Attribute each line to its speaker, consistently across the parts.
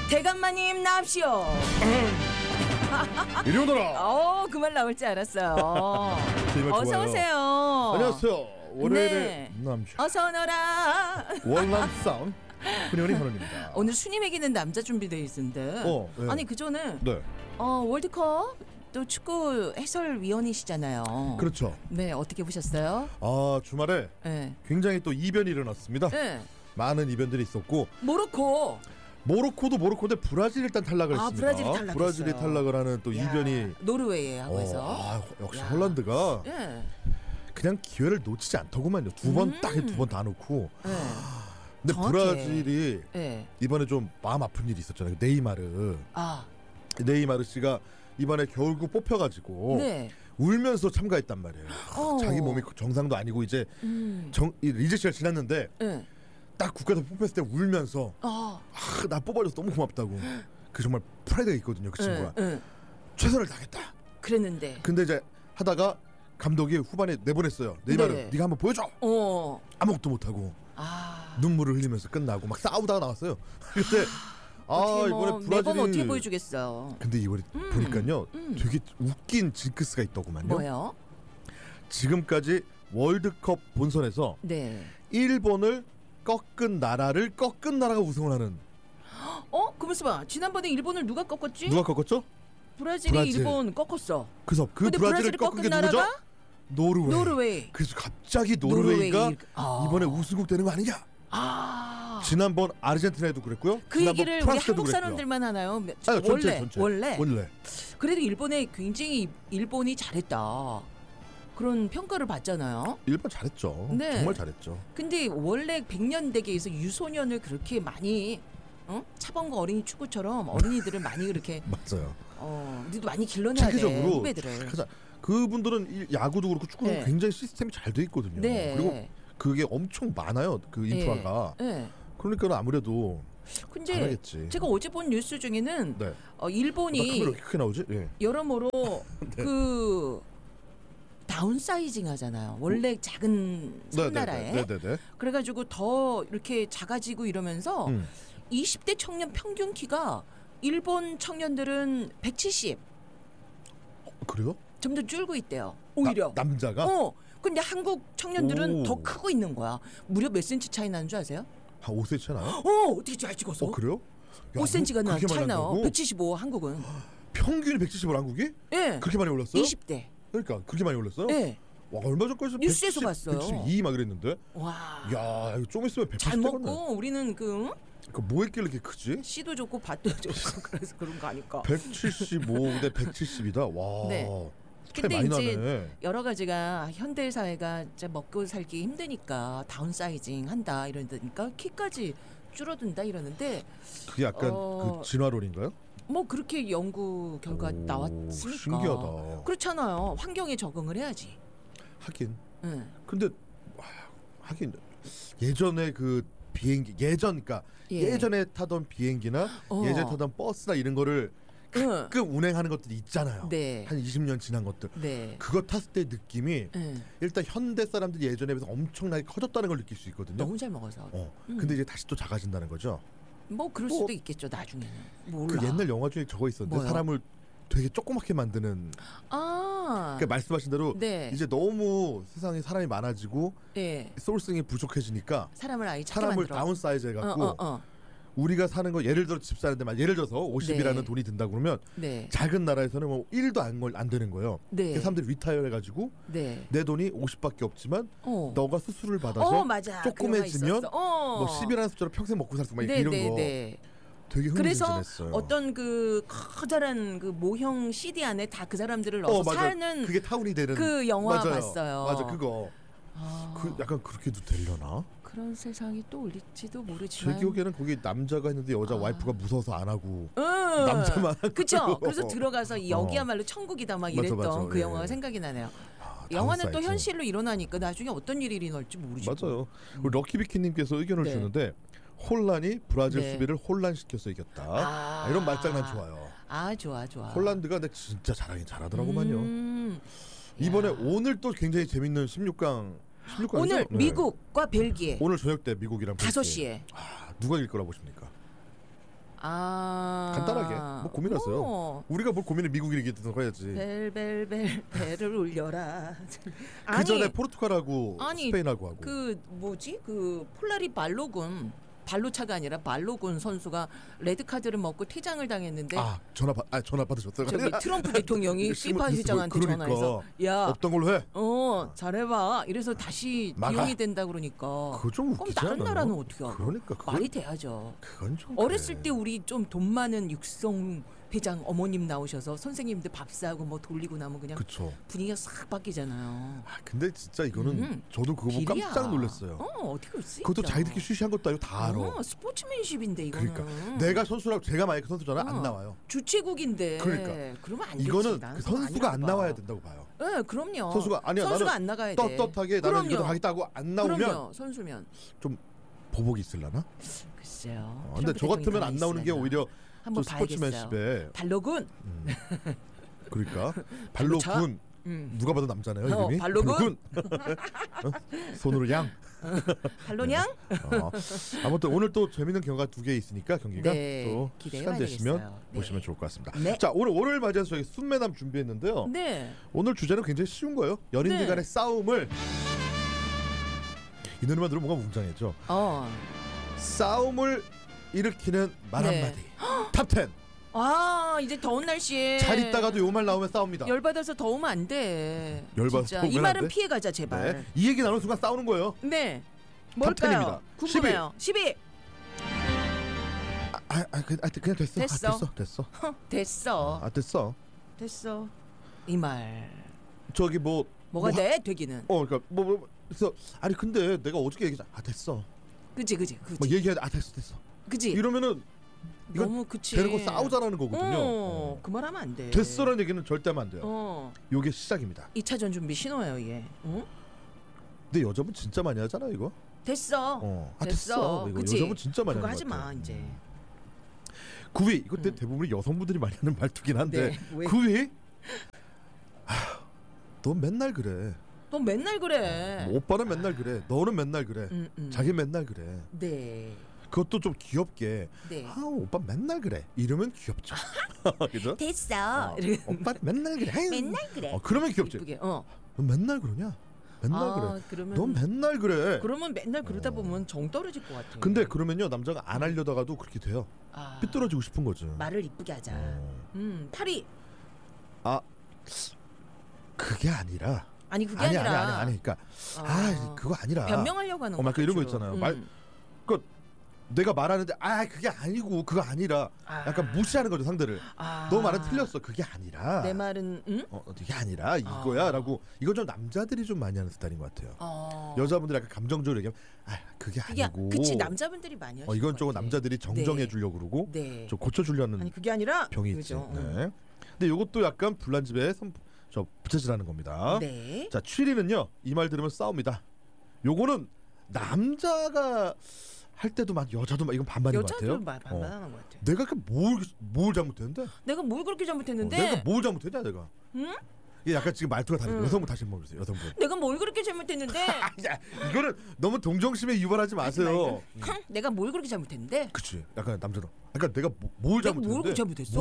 Speaker 1: 대감마님 나옵시오.
Speaker 2: 이리 오너라.
Speaker 1: 그 말 나올 줄 알았어요.
Speaker 2: 어서
Speaker 1: 오세요.
Speaker 2: 안녕하세요. 월요일에
Speaker 1: 네.
Speaker 2: 남자
Speaker 1: 어서 오너라.
Speaker 2: 월남쌈 훈연이 현우입니다.
Speaker 1: 오늘 순위 매기는 남자 준비되어 있는데.
Speaker 2: 네.
Speaker 1: 아니 그 전에
Speaker 2: 네.
Speaker 1: 월드컵 또 축구 해설위원이시잖아요.
Speaker 2: 그렇죠.
Speaker 1: 네, 어떻게 보셨어요?
Speaker 2: 주말에
Speaker 1: 네.
Speaker 2: 굉장히 또 이변이 일어났습니다.
Speaker 1: 네.
Speaker 2: 많은 이변들이 있었고 모로코도 모로코인데 브라질이 일단 탈락을 했습니다.
Speaker 1: 브라질이 탈락했어요.
Speaker 2: 브라질이 탈락을 하는 또 이변이
Speaker 1: 노르웨이하고 해서.
Speaker 2: 역시 홀란드가 그냥 기회를 놓치지 않더구만요. 두 번 다 놓고. 근데
Speaker 1: 정확해.
Speaker 2: 브라질이 이번에 좀 마음 아픈 일이 있었잖아요. 네이마르 씨가 이번에 겨울국 뽑혀가지고 울면서 참가했단 말이에요. 자기 몸이 정상도 아니고 이제 리즈 시절 지났는데 딱 국가대표 뽑혔을 때 울면서 나 뽑아줘서 너무 고맙다고. 그 정말 프라이드가 있거든요. 그 친구가 최선을 다했다
Speaker 1: 그랬는데
Speaker 2: 근데 이제 하다가 감독이 후반에 내보냈어요. 네이마르 네가 한번 보여줘. 아무것도 못하고 눈물을 흘리면서 끝나고 막 싸우다가 나왔어요. 근데 이번에 브라질이
Speaker 1: 매번 어떻게 보여주겠어요.
Speaker 2: 근데 이번에 보니까요 되게 웃긴 징크스가 있더구만요.
Speaker 1: 뭐요?
Speaker 2: 지금까지 월드컵 본선에서 일본을 꺾은 나라가 우승을 하는.
Speaker 1: 그러면서 봐. 지난번에 일본을 누가 꺾었지?
Speaker 2: 누가 꺾었죠?
Speaker 1: 브라질이 일본 꺾었어.
Speaker 2: 그래서 그 브라질을 꺾은 게 누구죠? 노르웨이. 그래서 갑자기 노르웨이가 이번에 우승국 되는 거 아니냐? 지난번 아르헨티나에도 그랬고요.
Speaker 1: 그 얘기를 우리 한국 사람들만 하나요? 원래. 그래도 일본이 잘했다. 그런 평가를 받잖아요.
Speaker 2: 일본 잘했죠. 정말 잘했죠.
Speaker 1: 근데 원래 백년대계에서 유소년을 그렇게 많이 차범근 어린이 축구처럼 어린이들을 많이 그렇게
Speaker 2: 맞아요.
Speaker 1: 우리도 많이 길러내야 돼. 후배들을.
Speaker 2: 그분들은 야구도 그렇고 축구도 굉장히 시스템이 잘 돼 있거든요. 그리고 그게 엄청 많아요. 그 인프라가. 그러니까 아무래도
Speaker 1: 근데
Speaker 2: 잘하겠지.
Speaker 1: 제가 어제 본 뉴스 중에는 일본이
Speaker 2: 카메라 이렇게 크게 나오지?
Speaker 1: 여러모로 그 다운사이징 하잖아요. 원래 작은 섬나라에. 그래가지고 더 이렇게 작아지고 이러면서 20대 청년 평균 키가 일본 청년들은 170.
Speaker 2: 그래요?
Speaker 1: 점점 줄고 있대요. 오히려.
Speaker 2: 남자가?
Speaker 1: 근데 한국 청년들은 더 크고 있는 거야. 무려 몇 센치 차이 나는 줄 아세요?
Speaker 2: 한 5cm 나요?
Speaker 1: 어떻게 잘 찍었어?
Speaker 2: 그래요?
Speaker 1: 5cm가 차이 나요. 175 한국은.
Speaker 2: 평균이 175 한국이? 그렇게 많이 올랐어요?
Speaker 1: 20대.
Speaker 2: 그러니까 그렇게 많이 올랐어요? 와, 얼마 전까지
Speaker 1: 뉴스에서 봤어요.
Speaker 2: 112 막 이랬는데.
Speaker 1: 와.
Speaker 2: 야, 이거 좀 있으면 180
Speaker 1: 잘
Speaker 2: 되겠네.
Speaker 1: 먹고 우리는
Speaker 2: 뭐 했길래 이렇게 크지?
Speaker 1: 씨도 좋고 밭도 좋고 그래서 그런 거 아닐까.
Speaker 2: 175 대 170이다. 와.
Speaker 1: 근데
Speaker 2: 많이
Speaker 1: 이제
Speaker 2: 나네.
Speaker 1: 여러 가지가 현대 사회가 먹고 살기 힘드니까 다운사이징 한다 이러니까 키까지 줄어든다 이러는데
Speaker 2: 그게 약간 그 진화론인가요?
Speaker 1: 뭐 그렇게 연구 결과 나왔으니까.
Speaker 2: 신기하다.
Speaker 1: 그렇잖아요. 환경에 적응을 해야지.
Speaker 2: 하긴. 근데 하긴 예전에 그 비행기 예전에 타던 비행기나 예전에 타던 버스나 이런 거를 가끔 운행하는 것들이 있잖아요. 한 20년 지난 것들. 그거 탔을 때 느낌이 일단 현대 사람들이 예전에 비해서 엄청나게 커졌다는 걸 느낄 수 있거든요.
Speaker 1: 너무 잘 먹어서.
Speaker 2: 근데 이제 다시 또 작아진다는 거죠.
Speaker 1: 뭐 그럴 수도 있겠죠. 나중에는. 몰라.
Speaker 2: 그 옛날 영화 중에 저거 있었는데
Speaker 1: 뭐요?
Speaker 2: 사람을 되게 조그맣게 만드는. 그러니까 말씀하신 대로 이제 너무 세상에 사람이 많아지고 소싱이 부족해지니까
Speaker 1: 사람을
Speaker 2: 사람을 다운사이즈 해갖고 우리가 사는 거 예를 들어 집 사는데 예를 들어서 50이라는 돈이 든다 그러면 작은 나라에서는 뭐 1도 안 되는 거예요. 그래서 사람들이 리타이어 해가지고 내 돈이 50밖에 없지만 너가 수술을 받아서 조그매지면 뭐 10이라는 숫자로 평생 먹고 살 수 있고 이런 거 되게
Speaker 1: 그래서
Speaker 2: 흥미진진했어요.
Speaker 1: 어떤 그 커다란 그 모형 CD 안에 다 그 사람들을 넣어서 사는
Speaker 2: 그게 타운이 되는
Speaker 1: 그 영화
Speaker 2: 맞아요.
Speaker 1: 봤어요.
Speaker 2: 맞아 그거. 그 약간 그렇게도 되려나?
Speaker 1: 그런 세상이 또 올릴지도 모르지만
Speaker 2: 제 기억에는 거기 남자가 했는데 여자 와이프가 무서워서 안 하고 남자만
Speaker 1: 그쵸. 그래서 들어가서 여기야말로 천국이다 막 이랬던
Speaker 2: 맞아.
Speaker 1: 그 영화가 생각이 나네요. 영화는 또 현실로 일어나니까 나중에 어떤 일이 일어날지 모르죠.
Speaker 2: 맞아요. 우리 럭키비키님께서 의견을 주는데 혼란이 브라질 수비를 혼란시켜서 이겼다. 이런 말장난 좋아요.
Speaker 1: 좋아.
Speaker 2: 홀란드가 근데 진짜 잘하긴 잘하더라고만요. 이번에 오늘 또 굉장히 재밌는 16강
Speaker 1: 오늘 미국과 벨기에
Speaker 2: 오늘 저녁 때 미국이랑 벨기에
Speaker 1: 5시에
Speaker 2: 누가 이길 거라 보십니까? 간단하게 뭐 고민하세요. 우리가 뭘 고민을 미국 얘기했던 해야지.
Speaker 1: 벨벨벨 배를 울려라.
Speaker 2: 그 전에 포르투갈하고 스페인하고 하고.
Speaker 1: 그 뭐지? 그 폴라리 발로군 발로차가 아니라 발로군 선수가 레드 카드를 먹고 퇴장을 당했는데
Speaker 2: 전화 받으셨어요.
Speaker 1: 저기 트럼프 대통령이 피파 회장한테 전화해서 야
Speaker 2: 없던 걸로 해.
Speaker 1: 잘해봐. 이래서 다시 기용이 된다 그러니까.
Speaker 2: 그거 좀
Speaker 1: 그럼 다른 나라는 어떻게 하고?
Speaker 2: 그러니까
Speaker 1: 말이 돼야죠.
Speaker 2: 그건 좀
Speaker 1: 어렸을 때 우리 좀 돈 많은 육성 회장 어머님 나오셔서 선생님들 밥 사고 뭐 돌리고 나면 그냥
Speaker 2: 그쵸.
Speaker 1: 분위기가 싹 바뀌잖아요.
Speaker 2: 근데 진짜 이거는 저도 그거 보고 깜짝 놀랐어요.
Speaker 1: 어떻게 그럴 수
Speaker 2: 그것도
Speaker 1: 있죠.
Speaker 2: 자기들끼리 쉬쉬한 것도 아니고 다 알아.
Speaker 1: 스포츠맨십인데 이거는.
Speaker 2: 그러니까 내가 선수라고 제가 만약에 선수잖아 안 나와요.
Speaker 1: 주최국인데.
Speaker 2: 그러니까
Speaker 1: 그러면 안 되지.
Speaker 2: 이거는 그 선수가 안 나와야 된다고 봐요.
Speaker 1: 네, 그럼요.
Speaker 2: 선수가
Speaker 1: 안 나가야 돼.
Speaker 2: 떳떳하게 나는 이거 하겠다고 안 나오면
Speaker 1: 그럼요. 선수면
Speaker 2: 좀 보복이 있을라나?
Speaker 1: 글쎄요.
Speaker 2: 근데 저 같으면 안 나오는 게 오히려
Speaker 1: 한번
Speaker 2: 스포츠맨십에
Speaker 1: 발로군.
Speaker 2: 그러니까 발로군 누가 봐도 남자네요 이름이.
Speaker 1: 발로군.
Speaker 2: 손으로 양.
Speaker 1: 발로냥.
Speaker 2: 아무튼 오늘 또 재밌는 경기가 2개 있으니까 경기가 또 시간 되시면
Speaker 1: 네.
Speaker 2: 보시면 좋을 것 같습니다.
Speaker 1: 네.
Speaker 2: 자 오늘 월요일 맞이해서 저희 순매남 준비했는데요.
Speaker 1: 네.
Speaker 2: 오늘 주제는 굉장히 쉬운 거예요. 연인들 간의 싸움을 이 노래만 들으면 뭔가 웅장해져. 싸움을 일으키는 말 한마디. 탑10.
Speaker 1: 이제 더운 날씨에
Speaker 2: 잘 있다가도 요 말 나오면 싸웁니다.
Speaker 1: 열받아서 더우면 안 돼.
Speaker 2: 열받아서
Speaker 1: 이 말은 피해가자 제발.
Speaker 2: 네. 이 얘기 나오는 순간 싸우는 거예요.
Speaker 1: 네. 뭘까요? 궁금해요. 12.
Speaker 2: 그냥 됐어. 됐어.
Speaker 1: 됐어. 됐어. 이 말.
Speaker 2: 저기
Speaker 1: 뭐가 돼? 되기는.
Speaker 2: 그러니까 그래서 아니 근데 내가 어저께 얘기했잖아. 그치.
Speaker 1: 그치.
Speaker 2: 얘기해야 됐어.
Speaker 1: 그치.
Speaker 2: 이러면은
Speaker 1: 너무 그치.
Speaker 2: 데리고 싸우자라는 거거든요.
Speaker 1: 그 말 하면 안 돼.
Speaker 2: 됐어라는 얘기는 절대 하면 안 돼요. 요게 시작입니다.
Speaker 1: 2차전 준비 신호예요, 얘.
Speaker 2: 근데 여자분 진짜 많이 하잖아 이거.
Speaker 1: 됐어.
Speaker 2: 됐어. 이거 여자분 진짜 많이
Speaker 1: 그거
Speaker 2: 하는
Speaker 1: 하지 마 이제.
Speaker 2: 9위 이것 때 대부분 여성분들이 많이 하는 말투긴 한데.
Speaker 1: 네,
Speaker 2: 9위. 너 맨날 그래.
Speaker 1: 너 맨날 그래.
Speaker 2: 오빠는 맨날 그래. 너는 맨날 그래. 자기 맨날 그래.
Speaker 1: 네.
Speaker 2: 그것도 좀 귀엽게.
Speaker 1: 네.
Speaker 2: 오빠 맨날 그래. 이러면 귀엽죠. 그죠?
Speaker 1: 됐어.
Speaker 2: 오빠 맨날 그래.
Speaker 1: 맨날 그래.
Speaker 2: 그러면 귀엽지.
Speaker 1: 이쁘게.
Speaker 2: 너 맨날 그러냐? 맨날 그래.
Speaker 1: 그러면
Speaker 2: 넌 맨날 그래.
Speaker 1: 그러면 맨날 그러다 보면 정 떨어질 것 같아.
Speaker 2: 근데 그러면요 남자가 안 하려다가도 그렇게 돼요. 삐뚤어지고 싶은 거죠.
Speaker 1: 말을 이쁘게 하자. 8위.
Speaker 2: 그게 아니라.
Speaker 1: 그게
Speaker 2: 아니라. 그러니까 그거 아니라.
Speaker 1: 변명하려고 하는 거.
Speaker 2: 막 이런 거 있잖아요. 내가 말하는데 그게 아니고 그거 아니라 약간 무시하는 거죠 상대를. 너 말은 틀렸어. 그게 아니라.
Speaker 1: 내 말은
Speaker 2: 그게 아니라 이거야라고. 이건 좀 남자들이 좀 많이 하는 스타일인 것 같아요. 여자분들이 약간 감정적으로 얘기하면 그게 아니고.
Speaker 1: 그치 남자분들이 많이 하시는
Speaker 2: 이건 조금 남자들이 정정해 주려고 그러고 좀 고쳐주려는
Speaker 1: 그게 아니라
Speaker 2: 병이 있지. 네. 근데 이것도 약간 불난집에 부채질하는 겁니다.
Speaker 1: 네.
Speaker 2: 자 7위는요 이 말 들으면 싸웁니다. 요거는 남자가 할 때도 막 여자도 막 이건 반반인 것 같아요.
Speaker 1: 여자도 반반하는 것 같아요.
Speaker 2: 내가 뭘 잘못했는데?
Speaker 1: 내가 뭘 그렇게 잘못했는데?
Speaker 2: 내가 뭘 잘못했냐 내가?
Speaker 1: 응?
Speaker 2: 이게 약간 지금 말투가 다르죠. 여성분 다시 한번 보세요. 여성분.
Speaker 1: 내가 뭘 그렇게 잘못했는데?
Speaker 2: 이거는 너무 동정심에 유발하지 마세요.
Speaker 1: 내가 뭘 그렇게 잘못했는데?
Speaker 2: 그치. 약간 남자도. 그러니까 내가 뭘 잘못했는데?
Speaker 1: 뭘 잘못했어?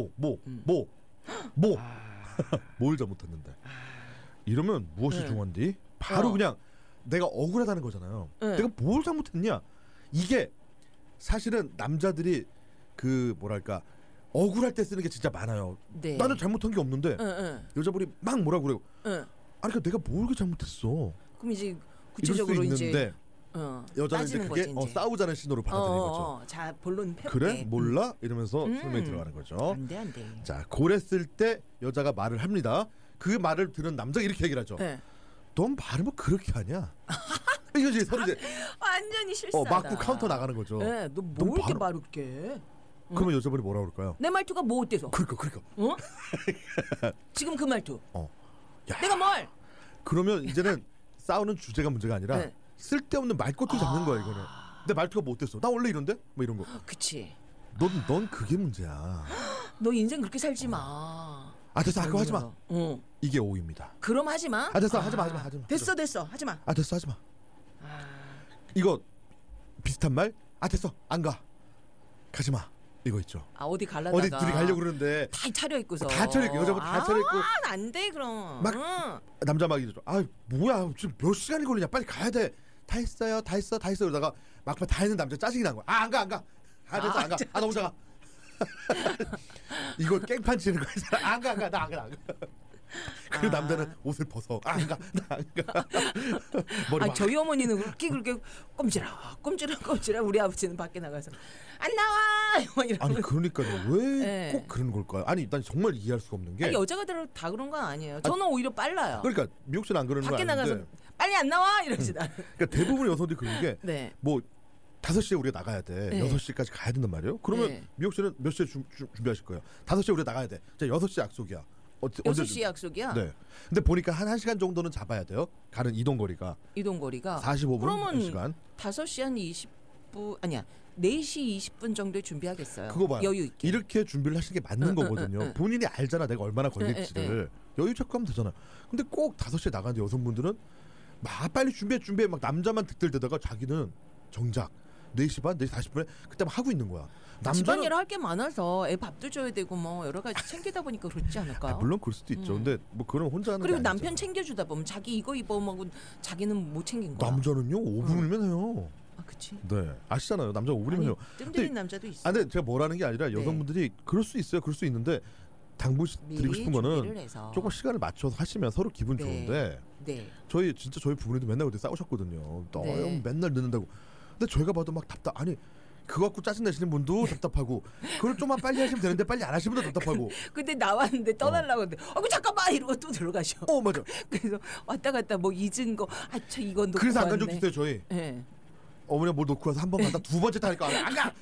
Speaker 2: 뭘 잘못했는데? 이러면 무엇이 중요한디? 바로 그냥 내가 억울하다는 거잖아요. 내가 뭘 잘못했냐? 이게 사실은 남자들이 그 뭐랄까 억울할 때 쓰는 게 진짜 많아요.
Speaker 1: 네.
Speaker 2: 나는 잘못한 게 없는데 여자분이 막 뭐라고 그래요. 그러니까 내가 뭘 그렇게 잘못했어.
Speaker 1: 그럼 이제 구체적으로
Speaker 2: 이제 여자는 이제 그게 싸우자는 신호로 받아들이는 거죠.
Speaker 1: 자 본론 펴게.
Speaker 2: 그래 몰라 이러면서 설명이 들어가는 거죠.
Speaker 1: 안돼.
Speaker 2: 자 고랬을 때 여자가 말을 합니다. 그 말을 들은 남자가 이렇게 얘기를 하죠. 넌 말을 뭐 그렇게 하냐? 이거지 서로 이제
Speaker 1: 완전히 실수하다.
Speaker 2: 맞고 카운터 나가는 거죠.
Speaker 1: 네, 너 뭐 이렇게 말을 그렇게?
Speaker 2: 그러면 여자분이 뭐라 그럴까요?
Speaker 1: 내 말투가 뭐 어때서?
Speaker 2: 그러니까.
Speaker 1: 지금 그 말투.
Speaker 2: 야.
Speaker 1: 내가 뭘?
Speaker 2: 그러면 이제는 싸우는 주제가 문제가 아니라 쓸데없는 말꼬투리 잡는 거야 이거는. 내 말투가 뭐 어땠어? 나 원래 이런데? 뭐 이런 거.
Speaker 1: 그치.
Speaker 2: 넌 그게 문제야.
Speaker 1: 너 인생 그렇게 살지 마.
Speaker 2: 됐어. 그거 하지 마. 이게 5위입니다.
Speaker 1: 그럼 하지 마.
Speaker 2: 됐어. 하지 마.
Speaker 1: 됐어. 하지 마.
Speaker 2: 됐어. 하지 마. 이거 비슷한 말? 됐어. 안 가. 가지 마. 이거 있죠.
Speaker 1: 아 어디 갈라다가
Speaker 2: 어디 둘이 가려고 그러는데
Speaker 1: 다 차려입고서
Speaker 2: 다 차려입고 여자분 다 차려입고
Speaker 1: 안돼 그럼
Speaker 2: 막 남자 막 이러죠. 아 뭐야 지금 몇 시간이 걸리냐 빨리 가야 돼. 다 했어요 다 했어 다 했어 그러다가 막판 다 했는 남자 짜증이 난 거야. 안 가 됐어 안 가. 나 혼자 가. 이거 깽판 치는 거야. 안 가 나 안 가. 그 남자는 옷을 벗어. 안 가.
Speaker 1: 저희 어머니는 그렇게 꼼지락 우리 아버지는 밖에 나가서 안 나와 이러고.
Speaker 2: 아니 그러니까요. 왜 꼭 그런 걸까요? 아니 난 정말 이해할 수가 없는 게
Speaker 1: 여자가 다 그런 건 아니에요. 저는 오히려 빨라요.
Speaker 2: 그러니까 미국에서는 안 그러는 거
Speaker 1: 밖에
Speaker 2: 아닌데
Speaker 1: 나가서 빨리 안 나와 이러지 나.
Speaker 2: 그러니까 대부분 여성들이 그런 게
Speaker 1: 네.
Speaker 2: 뭐 5시에 우리가 나가야 돼.
Speaker 1: 네.
Speaker 2: 6시까지 가야 된단 말이에요. 그러면 미국에서는 몇 시에 준비하실 거예요? 5시에 우리가 나가야 돼. 자 6시 약속이야.
Speaker 1: 6시 약속이야?
Speaker 2: 네. 근데 보니까 한 1시간 정도는 잡아야 돼요. 가는 이동거리가
Speaker 1: 45분
Speaker 2: 그러면 1시간
Speaker 1: 5시 한 20분 아니야 4시 20분 정도에 준비하겠어요.
Speaker 2: 그거 봐요.
Speaker 1: 여유 있게.
Speaker 2: 이렇게 준비를 하시는 게 맞는 거거든요. 본인이 알잖아 내가 얼마나 걸릴지를. 여유 잡고 하면 되잖아. 근데 꼭 5시에 나가는데 여성분들은 막 빨리 준비해 막 남자만 득들대다가 자기는 정작 4시 반, 4시 40분에 그때 막 하고 있는 거야.
Speaker 1: 집안일 할 게 많아서 애 밥도 줘야 되고 뭐 여러 가지 챙기다 보니까 그렇지 않을까요?
Speaker 2: 물론 그럴 수도 있죠. 근데 뭐 그런 혼자 하는
Speaker 1: 그리고
Speaker 2: 게
Speaker 1: 남편 챙겨주다 보면 자기 이거 입어 먹고 자기는 못 챙긴 거야.
Speaker 2: 남자는요 5분이면 해요.
Speaker 1: 아 그치.
Speaker 2: 네 아시잖아요. 남자 5분이면 해요.
Speaker 1: 뜸들인 남자도 있어.
Speaker 2: 근데 제가 뭐라는 게 아니라 여성분들이 그럴 수 있어요. 그럴 수 있는데 당부드리고 싶은 거는 조금 시간을 맞춰서 하시면 서로 기분 좋은데 저희 부부님도 맨날 그때 싸우셨거든요. 너무 맨날 늦는다고. 근데 저희가 봐도 막 아니 그거 갖고 짜증 내시는 분도 답답하고 그걸 좀만 빨리 하시면 되는데 빨리 안 하시는 분도 답답하고.
Speaker 1: 근데 나왔는데 떠나려고 하는데 잠깐만 이러고 또 들어가셔.
Speaker 2: 맞아.
Speaker 1: 그래서 왔다 갔다 뭐 잊은 거 저 이건 놓고
Speaker 2: 그래서 안 간 적 있어요 저희.
Speaker 1: 네.
Speaker 2: 어머니가 뭘 놓고 와서 한 번 갔다 두 번째 타니까 안 가.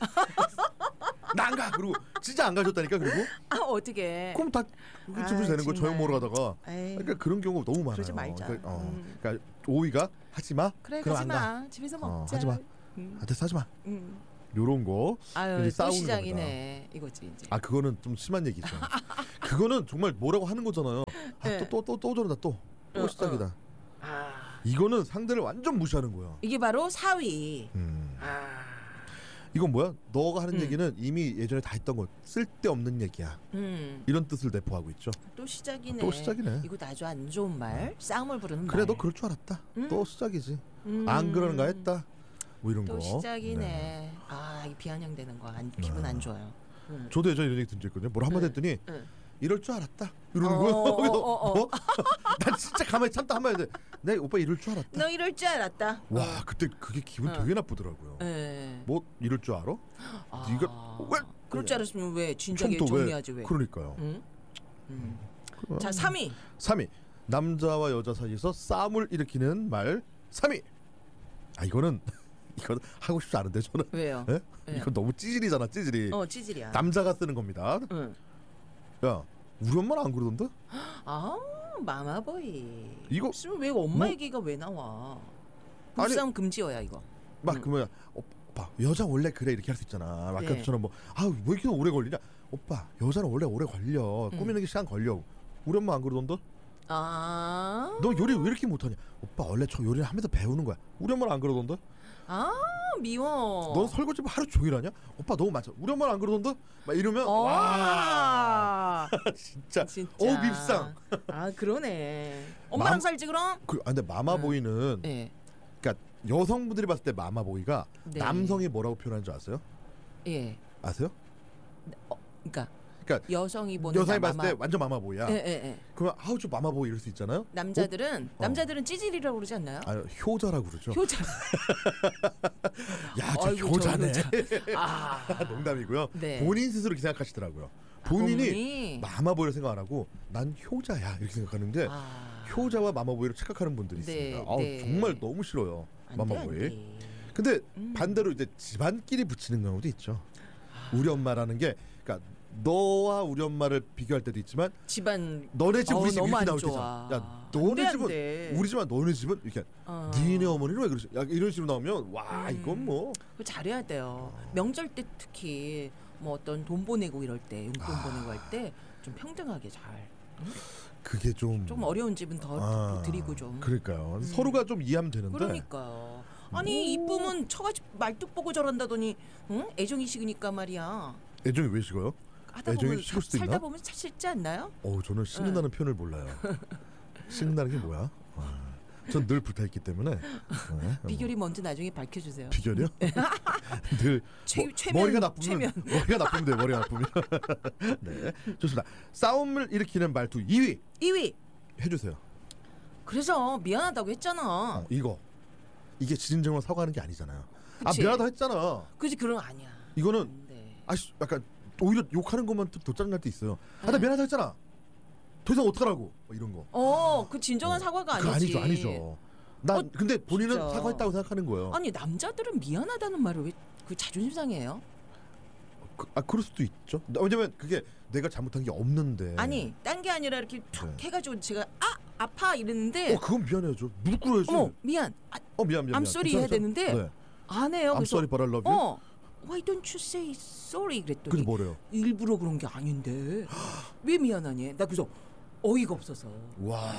Speaker 2: 나 안 가. 그리고 진짜 안 가셨다니까 그리고.
Speaker 1: 어떻게?
Speaker 2: 그럼 다 준비 되는 거 저녁 먹으러 가다가. 그러니까 그런 경우가 너무 많아요.
Speaker 1: 그러지 말자.
Speaker 2: 그러니까 오이가 하지 마.
Speaker 1: 그래
Speaker 2: 그럼
Speaker 1: 하지 마. 집에서 먹자.
Speaker 2: 하지 마. 됐어 하지 마. 요런 거
Speaker 1: 이제 싸우는 시작이네 겁니다. 이거지 이제.
Speaker 2: 그거는 좀 심한 얘기죠. 그거는 정말 뭐라고 하는 거잖아요. 또 저러다 또 시작이다. 이거는 상대를 완전 무시하는 거야.
Speaker 1: 이게 바로 사위.
Speaker 2: 이건 뭐야? 너가 하는 얘기는 이미 예전에 다 했던 거 쓸데없는 얘기야. 이런 뜻을 내포하고 있죠.
Speaker 1: 또 시작이네. 이거 아주 안 좋은 말. 싸움을 부르는 말.
Speaker 2: 그래 너 그럴 줄 알았다. 또 시작이지. 안 그러는가 했다. 뭐 이런
Speaker 1: 또
Speaker 2: 거.
Speaker 1: 시작이네. 이 비아냥되는 거 기분 안 좋아요.
Speaker 2: 저도 예전에 이런 얘기 든 적 있거든요. 뭘 한마디 했더니 이럴 줄 알았다. 이러는 거야. 뭐? 난 진짜 가만히 참다 한마디 했는데 내가 오빠 이럴 줄 알았다.
Speaker 1: 너 이럴 줄 알았다.
Speaker 2: 와 그때 그게 기분 되게 나쁘더라고요. 뭐 이럴 줄 알아? 네가 왜?
Speaker 1: 그럴 줄 알았으면 왜 진작에 정리하지 왜?
Speaker 2: 그러니까요.
Speaker 1: 자 3위.
Speaker 2: 남자와 여자 사이에서 싸움을 일으키는 말 3위. 이거는 하고 싶지 않은데 저는.
Speaker 1: 왜요?
Speaker 2: 네? 이건 너무 찌질이잖아 찌질이.
Speaker 1: 찌질이야.
Speaker 2: 남자가 쓰는 겁니다. 야 우리 엄마는 안 그러던데?
Speaker 1: 마마보이.
Speaker 2: 이거
Speaker 1: 왜 엄마 얘기가 왜 나와? 부부싸움 금지어야 이거.
Speaker 2: 막 그러면 오빠 여자 원래 그래 이렇게 할 수 있잖아. 아까 저처럼 왜 이렇게 오래 걸리냐? 오빠 여자는 원래 오래 걸려. 꾸미는 게 시간 걸려. 우리 엄마 안 그러던데? 너 요리 왜 이렇게 못하냐? 오빠 원래 저 요리를 하면서 배우는 거야. 우리 엄마는 안 그러던데?
Speaker 1: 미워.
Speaker 2: 너 설거지 하루 종일 하냐? 오빠 너무 많죠. 우리 엄마는 안 그러던데? 막 이러면 와 진짜. 밉상.
Speaker 1: 그러네. 엄마랑 살지 그럼?
Speaker 2: 근데 마마보이는 그러니까 여성분들이 봤을 때 마마보이가 남성이 뭐라고 표현하는 줄 아세요? 아세요? 그러니까 여성이 봤을 때 완전 마마보이야. 그러면 저 마마보이 이럴 수 있잖아요.
Speaker 1: 남자들은 찌질이라고 그러지 않나요?
Speaker 2: 효자라고 그러죠.
Speaker 1: 효자.
Speaker 2: 야, 저 효자네. 농담이고요. 본인 스스로 그렇게 생각하시더라고요. 본인이 마마보이를 생각 안 하고 난 효자야 이렇게 생각하는데 효자와 마마보이를 착각하는 분들이 있습니다. 정말 너무 싫어요. 마마보이. 근데 반대로 이제 집안끼리 붙이는 경우도 있죠. 우리 엄마라는 게 그러니까 너와 우리 엄마를 비교할 때도 있지만 너네 집 우리 집 이렇게 나올 때잖아. 야 너네 집은 우리 집은 너네 집은 이렇게 니네 어머니는 왜 그러지? 이런 식으로 나오면 이건 뭐
Speaker 1: 잘해야 돼요. 명절 때 특히 뭐 어떤 돈 보내고 이럴 때 용돈 보내고 할 때 좀 평등하게 잘.
Speaker 2: 그게 좀
Speaker 1: 어려운 집은 더 드리고 좀.
Speaker 2: 그러니까요. 서로가 좀 이해하면 되는데.
Speaker 1: 그러니까요. 이쁨은 처갓집 말뚝 보고 저런다더니 애정이 식으니까 말이야.
Speaker 2: 애정이 왜 식어요?
Speaker 1: 하다
Speaker 2: 애정이
Speaker 1: 보면
Speaker 2: 식을 수도
Speaker 1: 살다
Speaker 2: 있나?
Speaker 1: 보면 식지 않나요?
Speaker 2: 저는 식는다는 표현을 몰라요. 식는다는 게 뭐야? 전 늘 붙어있기 때문에.
Speaker 1: 비결이 뭔지 나중에 밝혀주세요.
Speaker 2: 비결이요? 늘 머리가 나쁘면 돼. 머리가 나쁘면. 네, 좋습니다. 싸움을 일으키는 말투 2위 해주세요.
Speaker 1: 그래서 미안하다고 했잖아.
Speaker 2: 이게 진정으로 사과하는 게 아니잖아요.
Speaker 1: 그치?
Speaker 2: 미안하다 했잖아.
Speaker 1: 그지 그런 거 아니야.
Speaker 2: 이거는 약간 오히려 욕하는 것만 더 짜증날 때 있어요. 나 미안하다 했잖아. 더 이상 어떡하라고 이런 거.
Speaker 1: 그 진정한 사과가 아니지.
Speaker 2: 아니죠. 근데 본인은
Speaker 1: 진짜.
Speaker 2: 사과했다고 생각하는 거예요.
Speaker 1: 아니 남자들은 미안하다는 말을 왜 그 자존심 상해요?
Speaker 2: 그럴 수도 있죠. 왜냐면 그게 내가 잘못한 게 없는데.
Speaker 1: 아니 딴 게 아니라 이렇게 툭 해가지고 제가 아파 이랬는데.
Speaker 2: 그건 미안해야죠. 무릎 꿇어야지.
Speaker 1: 미안.
Speaker 2: 미안.
Speaker 1: I'm sorry 해야 되는데 안 해요.
Speaker 2: I'm sorry but I love you.
Speaker 1: Why don't you say sorry 그랬더니.
Speaker 2: 그게 뭐래요?
Speaker 1: 일부러 그런 게 아닌데 왜 미안하니? 나 그래서 어이가 없어서.
Speaker 2: 와.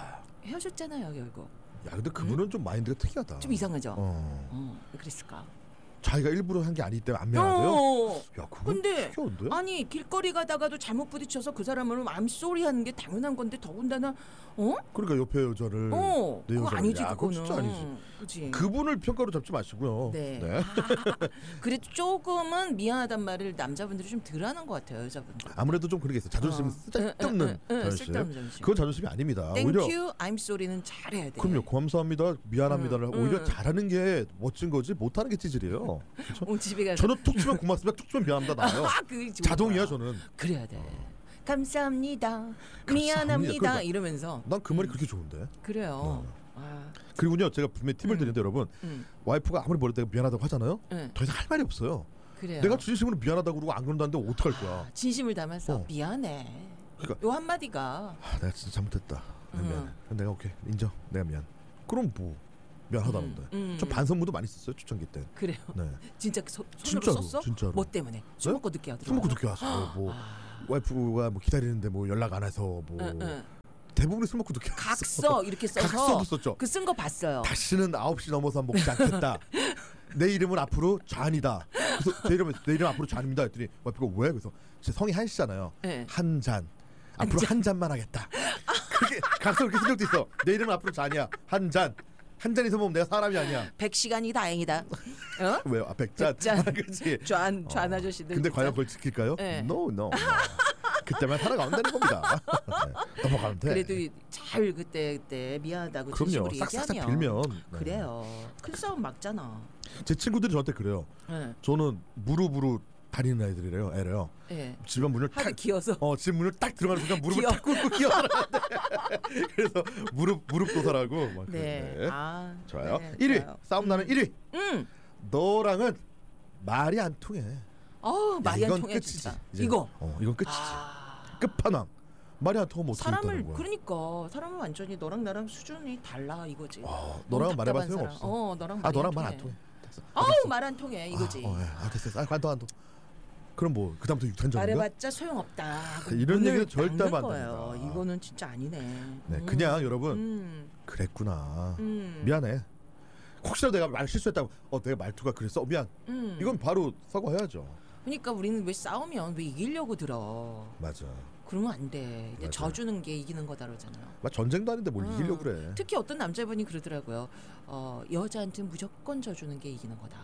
Speaker 1: 헤어졌잖아요 결국.
Speaker 2: 야 근데 그분은 좀 마인드가 특이하다.
Speaker 1: 좀 이상하죠. 왜 그랬을까?
Speaker 2: 자기가 일부러 한 게 아니기 때문에 안 미안하대요. 야 그건
Speaker 1: 근데
Speaker 2: 특이한데?
Speaker 1: 아니 길거리 가다가도 잘못 부딪혀서 그 사람은 I'm sorry 하는 게 당연한 건데 더군다나
Speaker 2: 그러니까 옆에 여자를 내
Speaker 1: 그거
Speaker 2: 여자를
Speaker 1: 아니지
Speaker 2: 그건
Speaker 1: 그거는.
Speaker 2: 진짜 아니지.
Speaker 1: 그치?
Speaker 2: 그분을 평가로 잡지 마시고요.
Speaker 1: 네. 그래도 조금은 미안하단 말을 남자분들이 좀 덜 하는 것 같아요 여자분들.
Speaker 2: 아무래도 좀 그런 게 있어. 자존심 쓸데없는 자존심. 그건 자존심이 아닙니다.
Speaker 1: Thank
Speaker 2: 오히려
Speaker 1: you, I'm sorry는 잘해야 돼.
Speaker 2: 그럼요. 감사합니다, 미안합니다를 오히려 잘하는 게 멋진 거지 못하는 게 찌질이에요. 그렇죠?
Speaker 1: 집에 가서
Speaker 2: 저는 툭 치면 고맙습니다, 툭 치면 미안합니다 나와요. 자동이야 저는.
Speaker 1: 그래야 돼. 감사합니다. 미안합니다.
Speaker 2: 그러니까,
Speaker 1: 이러면서.
Speaker 2: 난 그 말이 그렇게 좋은데.
Speaker 1: 그래요.
Speaker 2: 그리고요 제가 분명히 팁을 드리는데 여러분 와이프가 아무리 머리 대고 미안하다고 하잖아요. 더 이상 할 말이 없어요.
Speaker 1: 그래요.
Speaker 2: 내가 진심으로 미안하다고 그러고 안 그런다는데 어떡할 거야.
Speaker 1: 진심을 담아서 미안해.
Speaker 2: 그러니까
Speaker 1: 요 한마디가
Speaker 2: 내가 진짜 잘못했다. 미안해. 내가 오케이 인정. 내가 미안. 그럼 뭐 미안하다는데. 저 반성문도 많이 썼어요 초창기 때.
Speaker 1: 그래요.
Speaker 2: 네.
Speaker 1: 진짜 손으로 썼어?
Speaker 2: 진짜로.
Speaker 1: 뭐 때문에? 술 먹고 늦게 하더라고.
Speaker 2: 술 먹고 늦게 와서 뭐 와이프가 뭐 기다리는데 뭐 연락 안 해서 뭐 대부분이 술 먹고 늦게 왔어.
Speaker 1: 각서 이렇게 써서
Speaker 2: 각서도 썼죠.
Speaker 1: 그 쓴 거 봤어요.
Speaker 2: 다시는 9시 넘어서 먹지 않겠다. 내 이름은 앞으로 잔이다. 그래서 내 이름 앞으로 잔입니다. 했더니 와이프가 왜? 그래서 제 성이 한씨잖아요. 한 잔. 앞으로 한 잔만 하겠다. 그게 각서 그렇게 쓴 적도 있어. 내 이름은 앞으로 잔이야. 한 잔. 한 잔 이상 먹으면 내가 사람이 아니야.
Speaker 1: 100시간이 다행이다.
Speaker 2: 왜요? 100잔. 그렇지.
Speaker 1: 좌안 아저씨들.
Speaker 2: 근데 과연 그걸 지킬까요? No. 그때만 살아가면 되는 겁니다. 넘어가면 돼.
Speaker 1: 그래도 잘 그때 미안하다고
Speaker 2: 그럼요.
Speaker 1: 진심으로
Speaker 2: 싹싹
Speaker 1: 얘기하면
Speaker 2: 빌면.
Speaker 1: 그래요. 큰 싸움 막잖아.
Speaker 2: 제 친구들이 저한테 그래요. 저는 무릎으로 다니는 애래요. 집안 문을 탁
Speaker 1: 기어서.
Speaker 2: 집 문을 딱 들어가는 순간 무릎을 탁 꿇고 기어나는데. 그래서 무릎 도사라고. 막
Speaker 1: 네.
Speaker 2: 좋아요.
Speaker 1: 네,
Speaker 2: 1위
Speaker 1: 좋아요.
Speaker 2: 싸움 나는 1위. 너랑은 말이 안 통해.
Speaker 1: 말이 안
Speaker 2: 이건
Speaker 1: 통해
Speaker 2: 끝이지.
Speaker 1: 진짜.
Speaker 2: 이제.
Speaker 1: 이거.
Speaker 2: 이건 끝이지. 끝판왕. 말이 안 통하면 어떻게
Speaker 1: 사람을
Speaker 2: 있다는 거야.
Speaker 1: 그러니까 사람은 완전히 너랑 나랑 수준이 달라 이거지.
Speaker 2: 너랑 말해봐 소용없어.
Speaker 1: 너랑
Speaker 2: 말 안 통해.
Speaker 1: 말 안 통해 이거지.
Speaker 2: 됐어. 안 통해. 그럼 뭐 그다음부터 육탄전인가?
Speaker 1: 말해봤자 소용없다.
Speaker 2: 이런 얘기는 절대 하면 안
Speaker 1: 거예요.
Speaker 2: 됩니다.
Speaker 1: 이거는 진짜 아니네.
Speaker 2: 네, 그냥 여러분 그랬구나. 미안해. 혹시라도 내가 말 실수했다고 내가 말투가 그랬어. 미안. 이건 바로 사과해야죠.
Speaker 1: 그러니까 우리는 왜 싸우면 왜 이기려고 들어.
Speaker 2: 맞아.
Speaker 1: 그러면 안 돼. 이제 져주는 게 이기는 거다 그러잖아요.
Speaker 2: 전쟁도 아닌데 뭘 이기려고 그래.
Speaker 1: 특히 어떤 남자분이 그러더라고요. 여자한테 무조건 져주는 게 이기는 거다.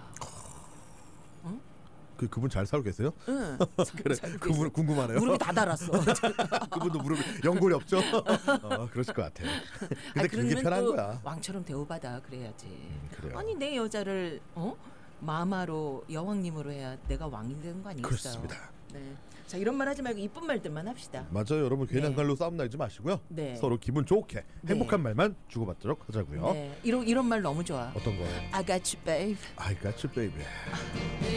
Speaker 2: 그분 잘 살고 계세요?
Speaker 1: 응.
Speaker 2: 그래. 그분 궁금하네요.
Speaker 1: 무릎이 다 달았어.
Speaker 2: 그분도 무릎 연골이 없죠. 그러실 것 같아요. 근데 그게 편한 거야.
Speaker 1: 왕처럼 대우받아 그래야지.
Speaker 2: 그래요.
Speaker 1: 아니 내 여자를 마마로 여왕님으로 해야 내가 왕이 되는 거 아니겠어요?
Speaker 2: 그렇습니다.
Speaker 1: 네. 자 이런 말 하지 말고 이쁜 말들만 합시다.
Speaker 2: 맞아요, 여러분 괜히 한 갈로 싸움 나지 마시고요.
Speaker 1: 네.
Speaker 2: 서로 기분 좋게 행복한 말만 주고받도록 하자고요.
Speaker 1: 네. 이런 말 너무 좋아.
Speaker 2: 어떤 거요?
Speaker 1: I got you, babe.
Speaker 2: I got you, baby.